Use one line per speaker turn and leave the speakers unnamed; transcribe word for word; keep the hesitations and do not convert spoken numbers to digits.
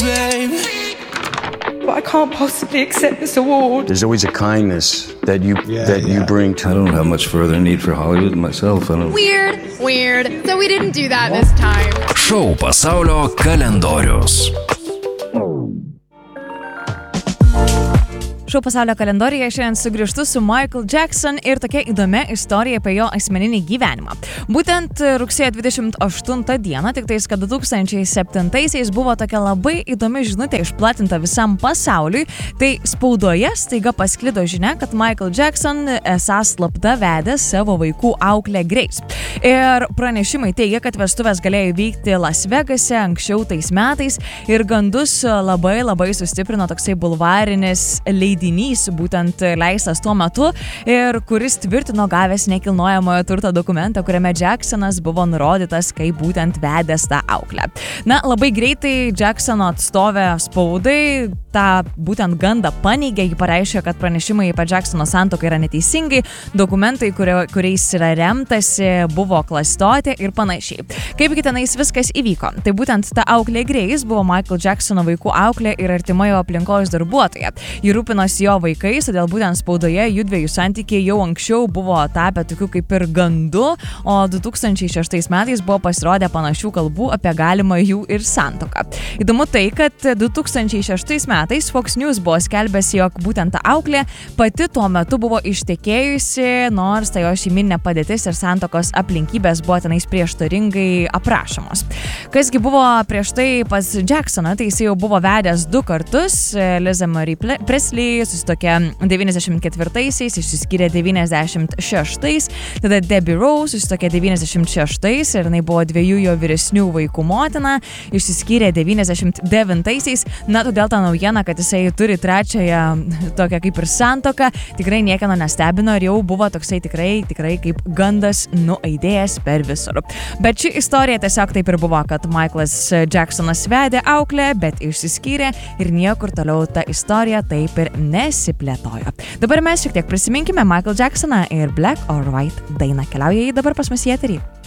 babe.
But I can't possibly accept this award.
There's always a kindness that you
Yeah,
that
yeah.
you bring to
I don't have much further need for Hollywood myself. I don't...
Weird, weird. So we didn't do that this time.
Šou pasaulio kalendorius.
Šou pasaulio kalendorijoje šiandien sugrįžtu su Michael Jackson ir tokia įdomia istorija apie jo asmeninį gyvenimą. Būtent rugsėjo dvidešimt aštuntą dieną, tik tais, kad du tūkstančiai septintaisiais buvo tokia labai įdomi žinutė išplatinta visam pasauliui, tai spaudoje staiga pasklido žinia, kad Michael Jackson esąs slapta vedė savo vaikų auklę Grace. Ir pranešimai teigia, kad vestuvės galėjo vykti Las Vegase anksčiau tais metais ir gandus labai labai sustiprino toksai bulvarinis leidinys, būtent leistas tuo metu ir kuris tvirtino gavęs nekilnojamojo turto dokumentą, kuriame Jacksonas buvo nurodytas kaip būtent vedęs tą auklę. Na, labai greitai Jacksono atstovė spaudai tą būtent gandą paneigė, jį pareiškė, kad pranešimai apie Jacksono santuoką yra neteisingai, dokumentai, kurio, kuriais yra remtasi, buvo klastoti ir panašiai. Kaipgi tenais viskas įvyko? Tai būtent ta auklė Grace buvo Michael Jacksono vaikų auklė ir artimojo aplinkos darbuotoja. Ji rūpinosi jo vaikais, todėl būtent spaudoje jų dviejų santykiai jau anksčiau buvo tapę tokių kaip ir gandu, o du tūkstančiai šeštais metais buvo pasirodę panašių kalbų apie galimą jų ir santuoką. Įdomu tai, kad du tūkstančiai šeštais metais Fox News buvo skelbęs, jog būtent ta auklė pati tuo metu buvo ištekėjusi, nors ta jo šeiminė padėtis ir santuokos aplinkybės buvo tenais prieštaringai aprašomos. Kasgi buvo prieš tai pas Jacksoną, tai jis jau buvo vedęs du kartus, Liza Marie Presley susituokė devyniasdešimt ketvirtaisiais, išsiskyrė devyniasdešimt šeštais, tada Debbie Rose susituokė devyniasdešimt šeštais ir jinai buvo dviejų jo vyresnių vaikų motina, išsiskyrė devyniasdešimt devintaisiais. Na, todėl ta naujiena, kad jisai turi trečiąją tokią kaip ir santuoką, tikrai niekieno nestebino ir jau buvo toksai tikrai, tikrai kaip gandas nuaidėjęs per visur. Bet ši istorija tiesiog taip ir buvo, kad Michaelas Jacksonas vedė auklę, bet išsiskyrė ir niekur toliau ta istorija taip ir nesiplėtojo. Dabar mes šiek tiek prisiminkime Michael Jacksoną ir Black or White dainą. Keliauja jį dabar pas mus į eterį.